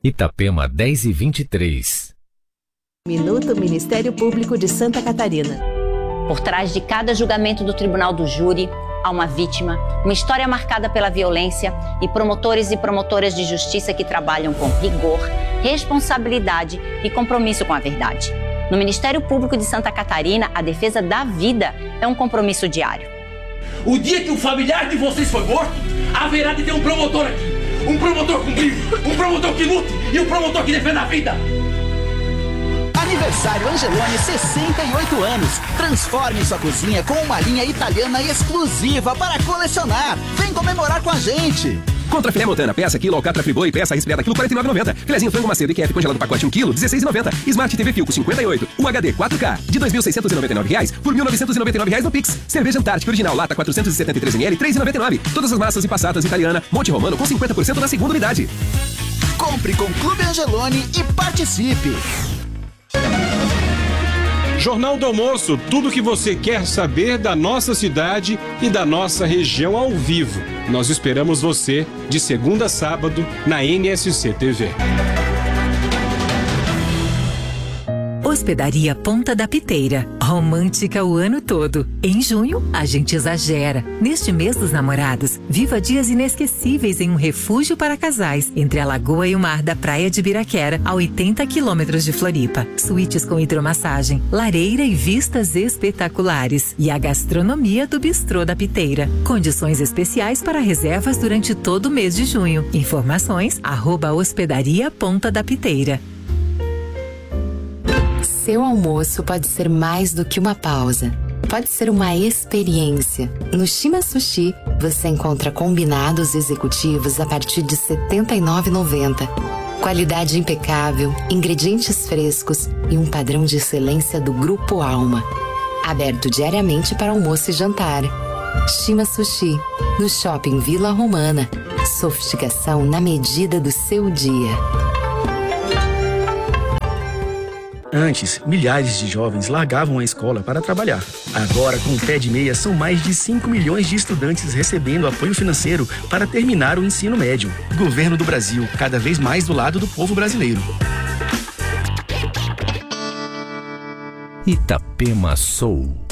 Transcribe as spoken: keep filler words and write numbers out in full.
Itapema dez e vinte e três. Minuto Ministério Público de Santa Catarina. Por trás de cada julgamento do Tribunal do Júri, há uma vítima, uma história marcada pela violência e promotores e promotoras de justiça que trabalham com rigor, responsabilidade e compromisso com a verdade. No Ministério Público de Santa Catarina, a defesa da vida é um compromisso diário. O dia que o familiar de vocês for morto, haverá de ter um promotor aqui. Um promotor com brilho, um promotor que lute e um promotor que defenda a vida. Aniversário Angeloni, sessenta e oito anos. Transforme sua cozinha com uma linha italiana exclusiva para colecionar. Vem comemorar com a gente. Contra filé Montana, peça quilo, alcatra friboi, peça resfriada quilo, quarenta e nove reais e noventa centavos. Filezinho frango macedo I Q F congelado pacote um quilo, dezesseis reais e noventa centavos. Smart T V Filco cinquenta e oito, U H D quatro K, de dois mil seiscentos e noventa e nove reais por mil novecentos e noventa e nove reais no Pix. Cerveja Antártica Original, lata quatrocentos e setenta e três mililitros, três reais e noventa e nove centavos. Todas as massas e passatas italiana, Monte Romano com cinquenta por cento na segunda unidade. Compre com Clube Angeloni e participe. Jornal do Almoço, tudo o que você quer saber da nossa cidade e da nossa região ao vivo. Nós esperamos você de segunda a sábado na N S C T V. Hospedaria Ponta da Piteira. Romântica o ano todo. Em junho, a gente exagera. Neste mês dos namorados, viva dias inesquecíveis em um refúgio para casais, entre a lagoa e o mar da Praia de Biraquera, a oitenta quilômetros de Floripa. Suítes com hidromassagem, lareira e vistas espetaculares. E a gastronomia do Bistrô da Piteira. Condições especiais para reservas durante todo o mês de junho. Informações, arroba Hospedaria Ponta da Piteira. Seu almoço pode ser mais do que uma pausa. Pode ser uma experiência. No Shima Sushi, você encontra combinados executivos a partir de setenta e nove reais e noventa centavos. Qualidade impecável, ingredientes frescos e um padrão de excelência do Grupo Alma. Aberto diariamente para almoço e jantar. Shima Sushi, no Shopping Vila Romana. Sofisticação na medida do seu dia. Antes, milhares de jovens largavam a escola para trabalhar. Agora, com o Pé de Meia, são mais de cinco milhões de estudantes recebendo apoio financeiro para terminar o ensino médio. Governo do Brasil, cada vez mais do lado do povo brasileiro. Itapema Soul.